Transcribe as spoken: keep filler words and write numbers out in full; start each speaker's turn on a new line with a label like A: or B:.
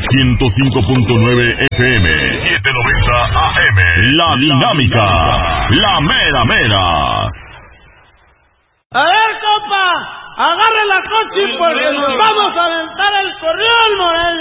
A: ciento cinco punto nueve F M, setecientos noventa A M. La Dinámica, la mera mera.
B: A ver, compa, agarre la coche porque nos vamos a aventar el corrido al Moreño.